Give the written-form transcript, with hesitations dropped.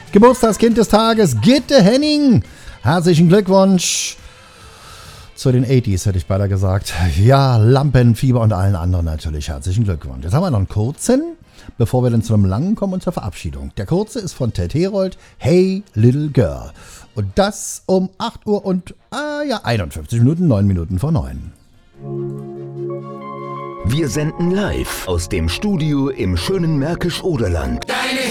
Geburtstagskind des Tages, Gitte Henning. Herzlichen Glückwunsch zu den 80s, hätte ich beinahe gesagt. Ja, Lampenfieber und allen anderen natürlich. Herzlichen Glückwunsch. Jetzt haben wir noch einen kurzen, bevor wir dann zu einem langen kommen und zur Verabschiedung. Der kurze ist von Ted Herold, Hey Little Girl. Und das um 8 Uhr und 51 Minuten, 9 Minuten vor 9. Wir senden live aus dem Studio im schönen Märkisch-Oderland.